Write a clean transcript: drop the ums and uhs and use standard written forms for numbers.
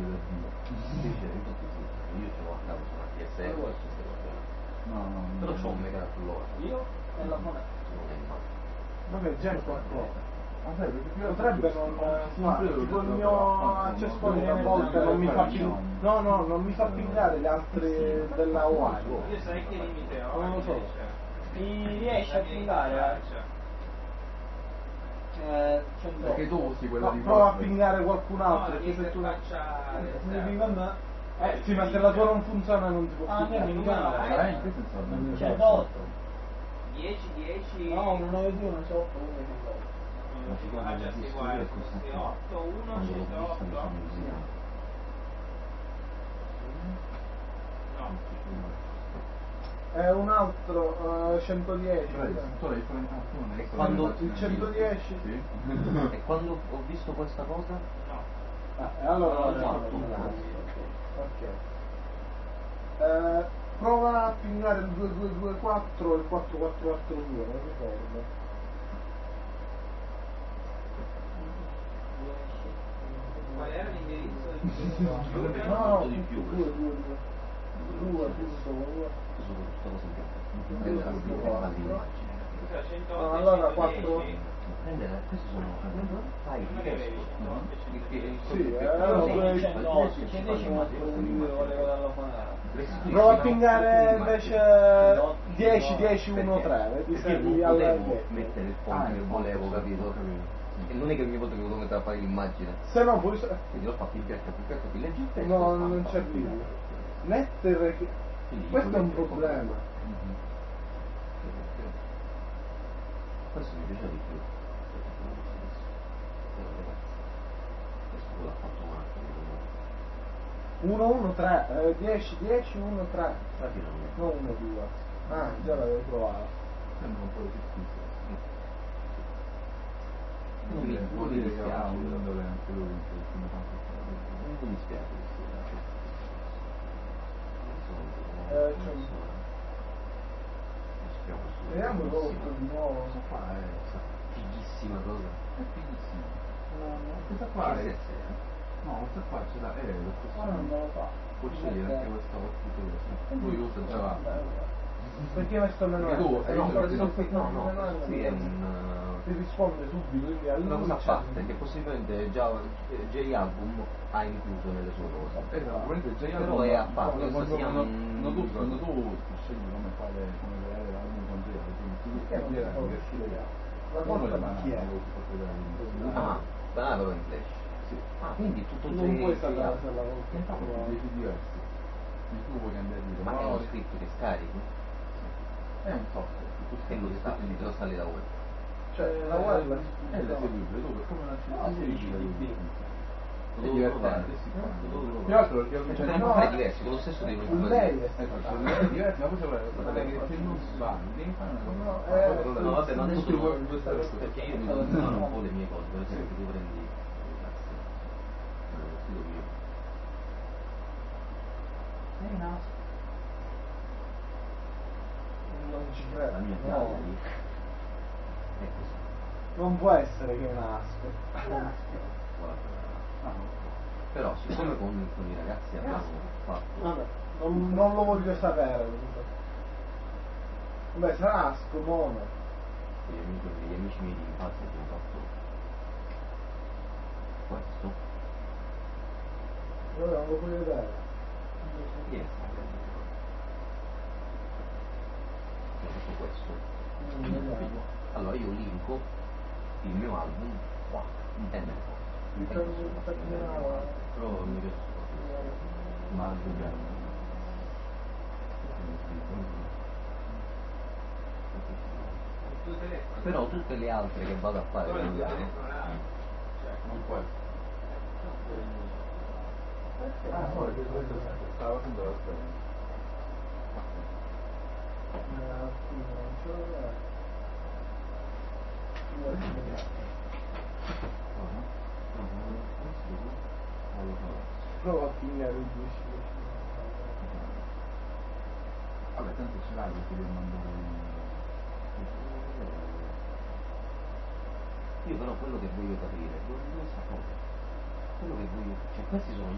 Invece io ce l'ho a casa sulla PSR queste cose. No. Però c'ho un mega allora. Io e la moneta. Non è male. Vabbè, già è qualcosa. Potrebbe non tipo il mio accessorio delle volte non mi fa non mi fa pigliare gli altri della UAI. Io sai che limite ho? Non lo so. Mi riesce a pingare? Perché tu usi quella di prova a pingare qualcun altro, perché se tu mi pinga a me. sì, ma se la tua non funziona non ti può pingare. In che senso? 108 10 No, non avevo più una 108, Ma si chiama già si guarda 8 1 108 è un altro 110. Quando il 110? Sì. E quando ho visto questa cosa? No. Allora ok. Prova a pingare il 2224 e il 4442, non ricordo. Qual era l'indirizzo? No, di più. 2. Allora 4. Questi sono file di testo. Sì, prova a pingare invece 10 1 3, vedi se non alla potevo mettere il fonte che volevo, capito? E non è che mi potevo mettere a fare l'immagine. Se no puoi. Quindi l'ho fatto il piatto, leggi il testo. No, non c'è più. Mettere. Questo è un problema. Questo mi piace di più. Questo l'ha fatto un attimo. 1 1 3, 10 1 3. Non 1 2. Ah, già l'avevo provato. Sembra un po' difficile. Non mi dispiace. Non mi dispiace. Vediamo l'otto di nuovo. Cosa fa? Fighissima cosa. È fighissima. Questa qua è... No, questa qua ce l'ha, Non me lo fa. puoi scegliere anche questa volta. Lui usa già. Perché questo meno Perché tu hai sì, è un... ti risponde subito, quindi una cosa a parte che possibilmente già J-Album ha incluso nelle sue cose. Probabilmente J-Album però è a parte, quando tu scegli come creare l'album con J-Album, tu che stile la colpa di chi è? però in flash. Sì. Quindi tutto non puoi salvare J-Album. la volta. Infatti dei diversi. Tu puoi cambiare di Ma è uno script che scarichi? È un software. E te lo sali da web. Cioè la web è l'eseguibile, tu per come non è divertente, sì. Più che altro perché Ce ne può fare diversi, con lo stesso devi lei è è diverso, ma poi se non si va, devi fare una cosa. No, vabbè, ma adesso perché io mi devo fare un po' le mie cose, per esempio tu prendi non ci credo. la mia No. casa lì è così. Non può essere che è un asco. Però siccome con i ragazzi abbiamo fatto Vabbè, non lo voglio sapere. Vabbè, sarà asco, mono. gli amici miei di infanzia abbiamo fatto questo. Allora non lo puoi vedere. Yes. Ho fatto questo. Allora io linko il mio album qua e nel però mi piace Ma anche bello. però tutte le altre che vado a fare Non può essere. Stava facendo la storia. Prova a pigliare il 10. Vabbè, tanto ce l'hai perché devi mandare. io però quello che voglio capire non è sapere quello che voglio, cioè questi sono